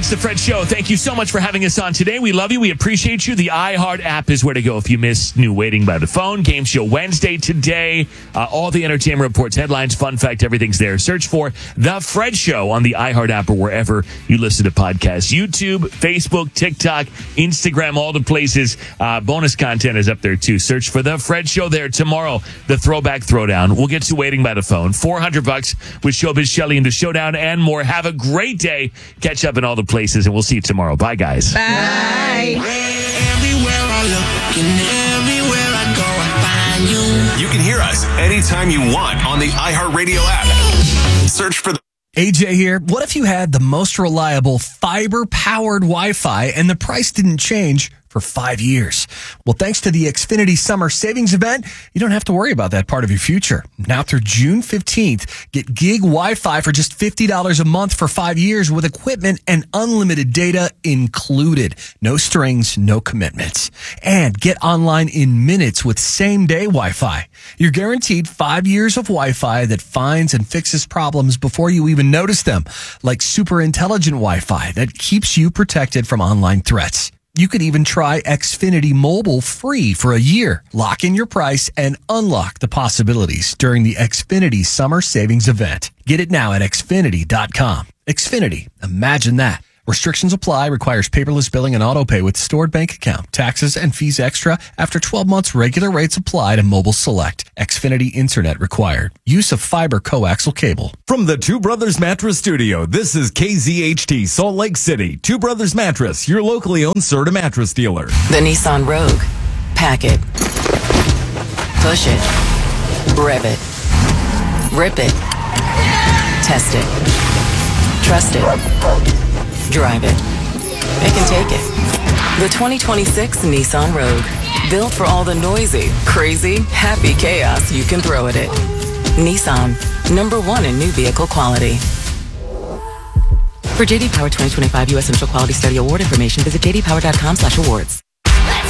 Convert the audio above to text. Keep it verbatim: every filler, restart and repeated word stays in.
it's the Fred Show. Thank you so much for having us on today. We love you. We appreciate you. The iHeart app is where to go if you missed new Waiting by the Phone, Game Show Wednesday today. Uh, all the entertainment reports, headlines, fun fact, everything's there. Search for The Fred Show on the iHeart app or wherever you listen to podcasts. YouTube, Facebook, TikTok, Instagram, all the places. Uh, bonus content is up there too. Search for The Fred Show there. Tomorrow, the Throwback Throwdown. We'll get to Waiting by the Phone. four hundred bucks with Showbiz Shelley in the Showdown and more. Have a great day. Catch up in all the places, and we'll see you tomorrow. Bye, guys. Bye. Everywhere I look and everywhere I go, I find you. You can hear us anytime you want on the iHeartRadio app. Search for the A J here. What if you had the most reliable fiber-powered Wi-Fi and the price didn't change for five years? Well, thanks to the Xfinity Summer Savings Event, you don't have to worry about that part of your future. Now through June fifteenth, get gig Wi-Fi for just fifty dollars a month for five years with equipment and unlimited data included. No strings, no commitments. And get online in minutes with same-day Wi-Fi. You're guaranteed five years of Wi-Fi that finds and fixes problems before you even notice them, like super intelligent Wi-Fi that keeps you protected from online threats. You could even try Xfinity Mobile free for a year. Lock in your price and unlock the possibilities during the Xfinity Summer Savings Event. Get it now at Xfinity dot com. Xfinity, imagine that. Restrictions apply, requires paperless billing and auto pay with stored bank account. Taxes and fees extra. After twelve months, regular rates apply to Mobile Select. Xfinity Internet required. Use of fiber coaxial cable. From the Two Brothers Mattress Studio, this is K Z H T Salt Lake City. Two Brothers Mattress, your locally owned Serta mattress dealer. The Nissan Rogue. Pack it. Push it. Rev it. Rip it. Test it. Trust it. Drive it. It can take it. The twenty twenty-six Nissan Rogue. Built for all the noisy, crazy, happy chaos you can throw at it. Nissan. Number one in new vehicle quality. For J D Power twenty twenty-five U S Central Quality Study Award information, visit j d power dot com slash awards.